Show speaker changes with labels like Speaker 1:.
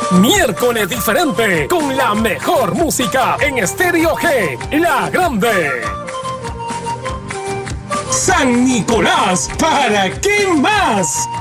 Speaker 1: Miércoles diferente con la mejor música en Estéreo G, La Grande. San Nicolás, ¿para qué más?